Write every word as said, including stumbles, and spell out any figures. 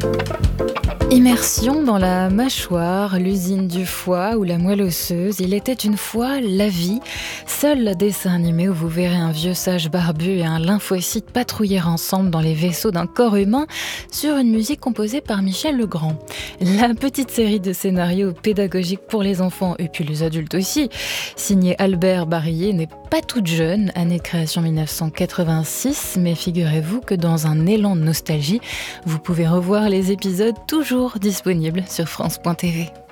Immersion dans la mâchoire, l'usine du foie ou la moelle osseuse, il était une fois la vie. Seul le dessin animé où vous verrez un vieux sage barbu et un lymphocyte patrouiller ensemble dans les vaisseaux d'un corps humain sur une musique composée par Michel Legrand. La petite série de scénarios pédagogiques pour les enfants et puis les adultes aussi, signée Albert Barillet, n'est pas toute jeune, année de création dix-neuf cent quatre-vingt-six, mais figurez-vous que dans un élan de nostalgie, vous pouvez revoir les épisodes toujours disponibles sur France point T V.